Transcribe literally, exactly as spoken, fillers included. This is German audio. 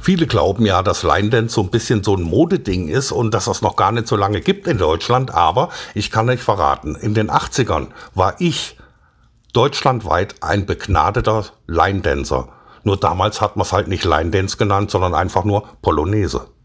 Viele glauben ja, dass Line Dance so ein bisschen so ein Modeding ist und dass es noch gar nicht so lange gibt in Deutschland. Aber ich kann euch verraten, in den achtzigern war ich deutschlandweit ein begnadeter Line Dancer. Nur damals hat man es halt nicht Line Dance genannt, sondern einfach nur Polonaise.